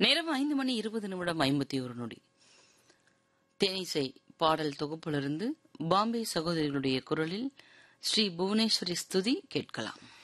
நேரம் 5:20:51. தேனிசை பாடல் தொகுப்பிலிருந்து பாம்பே சகோதரிகளுடைய குரலில் ஸ்ரீ புவனேஸ்வரி ஸ்துதி கேட்கலாம்.